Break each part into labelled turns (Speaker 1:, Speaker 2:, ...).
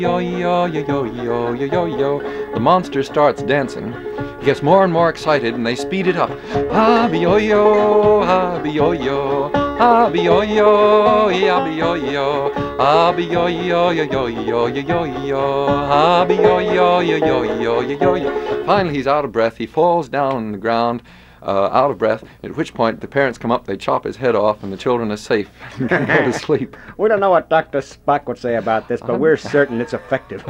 Speaker 1: Yo yo yo yo yo yo yo yo. The monster starts dancing. He gets more and more excited, and they speed it up. Ah yo yo, ah yo yo, ah yo yo, ah yo yo, ah yo yo yo yo yo yo yo, ah yo yo yo yo yo yo yo. Finally, he's out of breath. He falls down on the ground. Out of breath, at which point the parents come up, they chop his head off, and the children are safe and can go to sleep.
Speaker 2: We don't know what Dr. Spock would say about this, but we're certain it's effective.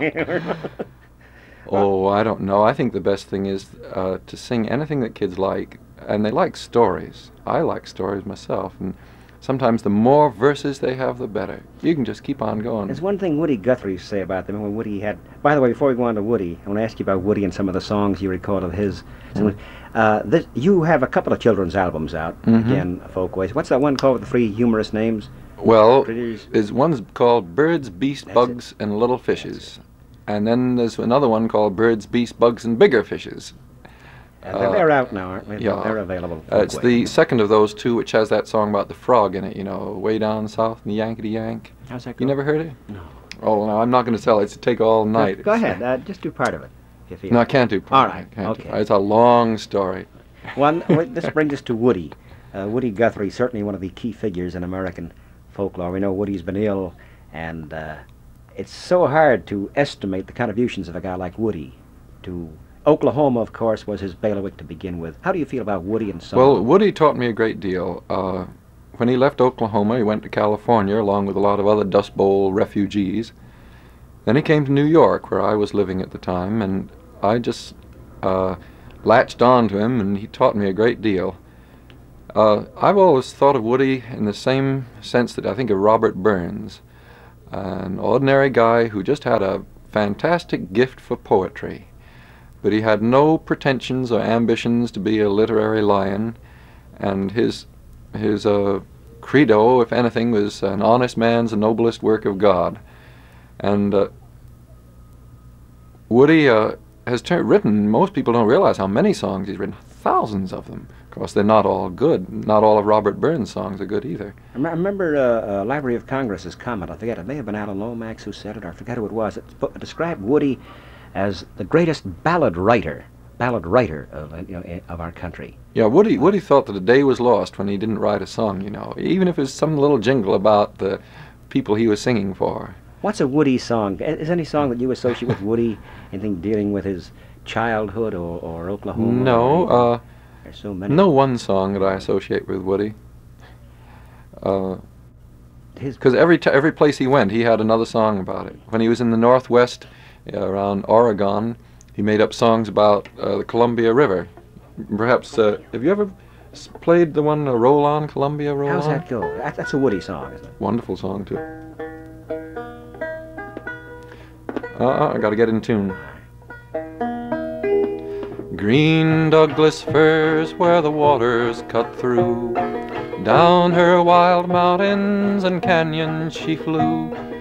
Speaker 1: Oh, I don't know. I think the best thing is to sing anything that kids like, and they like stories. I like stories myself, and sometimes the more verses they have, the better. You can just keep on going.
Speaker 2: There's one thing Woody Guthrie used to say about them. When Woody had, by the way, before we go on to Woody, I want to ask you about Woody and some of the songs you recall of his. You have a couple of children's albums out, again, Folkways. What's that one called with the three humorous names?
Speaker 1: Well, one's called Birds, Beasts, Bugs, and Little Fishes. And then there's another one called Birds, Beasts, Bugs, and Bigger Fishes.
Speaker 2: They're out now, aren't they?
Speaker 1: Yeah.
Speaker 2: They're available.
Speaker 1: It's the second of those two, which has that song about the frog in it, you know, way down south in the Yankety Yank.
Speaker 2: How's that go?
Speaker 1: You never heard it?
Speaker 2: No.
Speaker 1: Oh, no, I'm not going to tell it. It's to take all night.
Speaker 2: Go ahead. Just do part of it. If you
Speaker 1: No, I can't do part.
Speaker 2: All right. Okay.
Speaker 1: It's a long story.
Speaker 2: This brings us to Woody. Woody Guthrie, certainly one of the key figures in American folklore. We know Woody's been ill, and it's so hard to estimate the contributions of a guy like Woody. To Oklahoma, of course, was his bailiwick to begin with. How do you feel about Woody and song?
Speaker 1: Well, Woody taught me a great deal. When he left Oklahoma, he went to California along with a lot of other Dust Bowl refugees. Then he came to New York, where I was living at the time, and I just latched on to him, and he taught me a great deal. I've always thought of Woody in the same sense that I think of Robert Burns, an ordinary guy who just had a fantastic gift for poetry, but he had no pretensions or ambitions to be a literary lion, and his credo, if anything, was an honest man's the noblest work of God. And Woody has written, most people don't realize how many songs he's written, thousands of them. Of course, they're not all good. Not all of Robert Burns' songs are good either.
Speaker 2: I remember Library of Congress's comment, I forget, it may have been Alan Lomax who said it, or I forget who it was. It described Woody as the greatest ballad writer of our country.
Speaker 1: Yeah, Woody thought that the day was lost when he didn't write a song, you know, even if it was some little jingle about the people he was singing for.
Speaker 2: What's a Woody song? Is any song that you associate with Woody, anything dealing with his childhood or Oklahoma?
Speaker 1: No,
Speaker 2: there's so many.
Speaker 1: No one song that I associate with Woody. Because every place he went, he had another song about it. When he was in the Northwest, around Oregon, he made up songs about the Columbia River. Perhaps, have you ever played the one, Roll On, Columbia, Roll On?
Speaker 2: How's that go? That's a Woody song, isn't it?
Speaker 1: Wonderful song, too. I gotta get in tune. Green Douglas firs where the waters cut through, down her wild mountains and canyons she flew,